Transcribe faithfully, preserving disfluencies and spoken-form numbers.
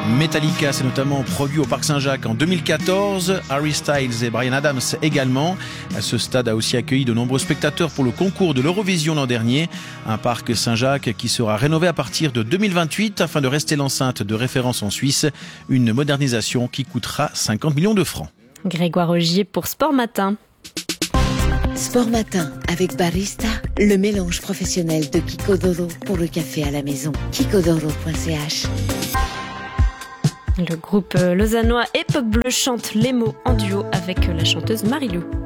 Metallica s'est notamment produit au Parc Saint-Jacques en deux mille quatorze, Harry Styles et Bryan Adams également. Ce stade a aussi accueilli de nombreux spectateurs pour le concours de l'Eurovision l'an dernier. Un Parc Saint-Jacques qui sera rénové à partir de deux mille vingt-huit afin de rester l'enceinte de référence en Suisse. Une modernisation qui coûtera cinquante millions de francs. Grégoire Augier pour Sport Matin. Sport Matin avec Barista, le mélange professionnel de Kikodoro pour le café à la maison. kikodoro point c h. Le groupe lausannois Époque Bleue chante les mots en duo avec la chanteuse Marilou.